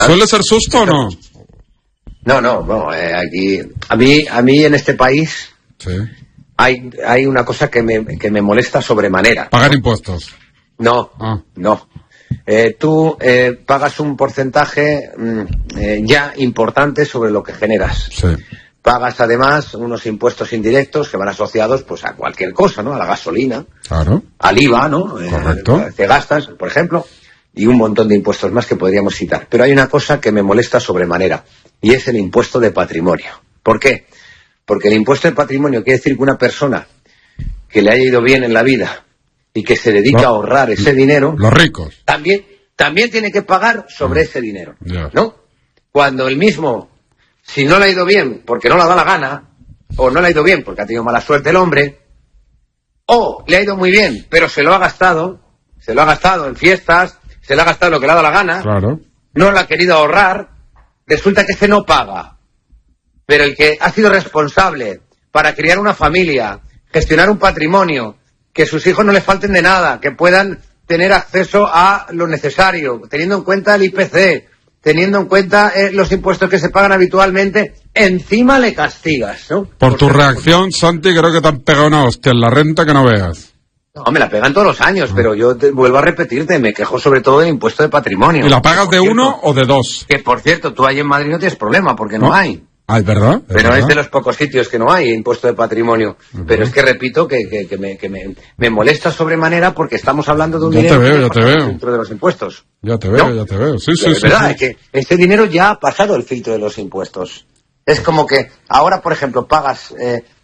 ¿Suele ser susto o no? No, aquí, a mí en este país Sí. hay una cosa que me molesta sobremanera. Pagar impuestos. No. Tú pagas un porcentaje ya importante sobre lo que generas. Sí. Pagas además unos impuestos indirectos que van asociados pues a cualquier cosa, ¿no? A la gasolina, Claro. al IVA, ¿no? Correcto. Que gastas, por ejemplo, y un montón de impuestos más que podríamos citar. Pero hay una cosa que me molesta sobremanera, y es el impuesto de patrimonio. ¿Por qué? Porque el impuesto de patrimonio quiere decir que una persona que le haya ido bien en la vida y que se dedica a ahorrar ese dinero, Los ricos. también tiene que pagar sobre ese dinero, Ya. ¿no? Cuando el mismo, si no le ha ido bien porque no le da la gana, o no le ha ido bien porque ha tenido mala suerte el hombre, o le ha ido muy bien pero se lo ha gastado en fiestas, se le ha gastado lo que le ha dado la gana, Claro. no lo ha querido ahorrar, resulta que ese no paga. Pero el que ha sido responsable para criar una familia, gestionar un patrimonio, que sus hijos no les falten de nada, que puedan tener acceso a lo necesario, teniendo en cuenta el IPC, teniendo en cuenta los impuestos que se pagan habitualmente, encima le castigas, ¿no? Por tu reacción, Santi, creo que te han pegado una hostia en la renta que no veas. No, me la pegan todos los años, pero yo vuelvo a repetirte, me quejo sobre todo del impuesto de patrimonio. ¿Y la pagas de uno o de dos? Que, por cierto, tú ahí en Madrid no tienes problema, porque no hay. Ay, ¿verdad? Pero es de los pocos sitios que no hay impuesto de patrimonio. Pero es que repito que me molesta sobremanera porque estamos hablando de un dinero Ya te veo. dentro de los impuestos. Ya te veo. Sí. Es verdad, es que este dinero ya ha pasado el filtro de los impuestos. Es como que ahora, por ejemplo, pagas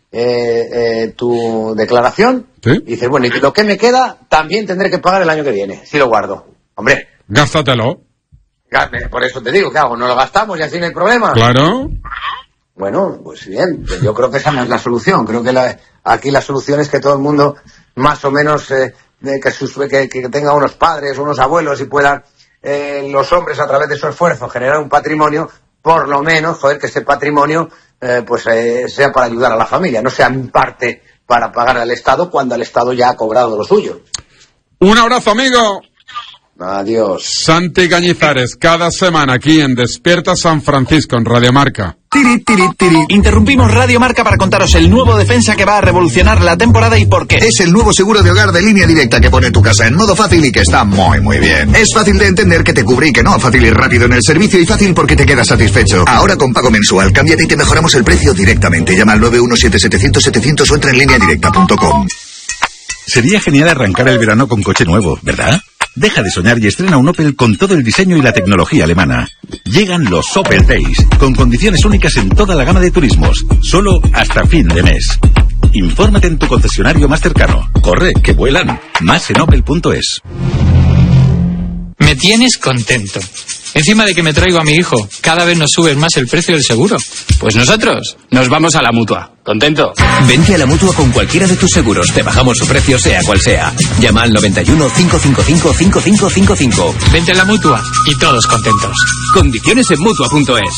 tu declaración, ¿Sí? y dices, bueno, y lo que me queda también tendré que pagar el año que viene, si lo guardo. Hombre, Gástatelo. por eso te digo, ¿qué hago? ¿No lo gastamos y así no hay problema? Claro. Bueno, pues bien, yo creo que esa no es la solución. Creo que aquí la solución es que todo el mundo, más o menos, que tenga unos padres, unos abuelos y puedan los hombres, a través de su esfuerzo, generar un patrimonio, por lo menos, que ese patrimonio sea para ayudar a la familia, no sea en parte para pagar al Estado cuando el Estado ya ha cobrado lo suyo. Un abrazo, amigo. Adiós. Santi Cañizares, cada semana aquí en Despierta San Francisco, en Radio Marca. Tiri, tiri, tiri. Interrumpimos Radio Marca para contaros el nuevo defensa que va a revolucionar la temporada y por qué. Es el nuevo seguro de hogar de Línea Directa que pone tu casa en modo fácil y que está muy bien. Es fácil de entender que te cubre y que no, fácil y rápido en el servicio y fácil porque te quedas satisfecho. Ahora con pago mensual, cámbiate y te mejoramos el precio directamente. Llama al 917-700-700 o entra en lineadirecta.com. Sería genial arrancar el verano con coche nuevo, ¿verdad? Deja de soñar y estrena un Opel con todo el diseño y la tecnología alemana. Llegan los Opel Days, con condiciones únicas en toda la gama de turismos, solo hasta fin de mes. Infórmate en tu concesionario más cercano. Corre, que vuelan. Más en opel.es. Me tienes contento. Encima de que me traigo a mi hijo, cada vez nos subes más el precio del seguro. Pues nosotros nos vamos a la Mutua. ¿Contento? Vente a la Mutua con cualquiera de tus seguros. Te bajamos su precio sea cual sea. Llama al 91 555 5555. Vente a la Mutua y todos contentos. Condiciones en Mutua.es.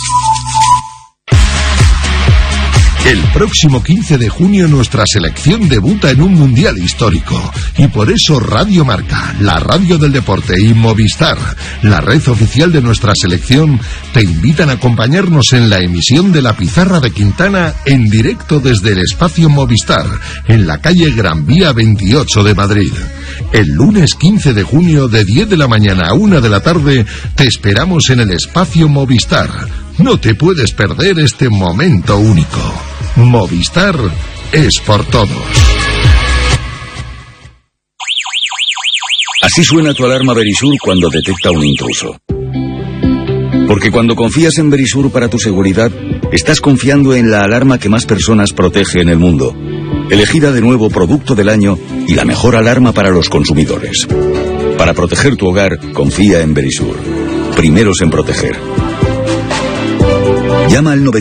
El próximo 15 de junio nuestra selección debuta en un mundial histórico. Y por eso Radio Marca, la radio del deporte, y Movistar, la red oficial de nuestra selección, te invitan a acompañarnos en la emisión de La Pizarra de Quintana en directo desde el espacio Movistar, en la calle Gran Vía 28 de Madrid. El lunes 15 de junio de 10 de la mañana a 1 de la tarde te esperamos en el espacio Movistar. No te puedes perder este momento único. Movistar es por todos. Así suena tu alarma Verisur cuando detecta un intruso. Porque cuando confías en Verisur para tu seguridad, estás confiando en la alarma que más personas protege en el mundo. Elegida de nuevo Producto del Año y la mejor alarma para los consumidores. Para proteger tu hogar, confía en Verisur. Primeros en proteger. Llama al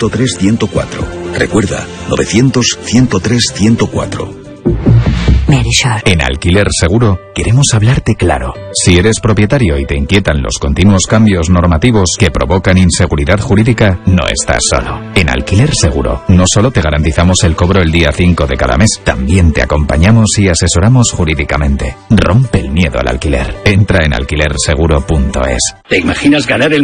900-103-104. Recuerda, 900-103-104. ¿Me haréis Shore. En Alquiler Seguro queremos hablarte claro. Si eres propietario y te inquietan los continuos cambios normativos que provocan inseguridad jurídica, no estás solo. En Alquiler Seguro no solo te garantizamos el cobro el día 5 de cada mes, también te acompañamos y asesoramos jurídicamente. Rompe el miedo al alquiler. Entra en alquilerseguro.es. ¿Te imaginas ganar el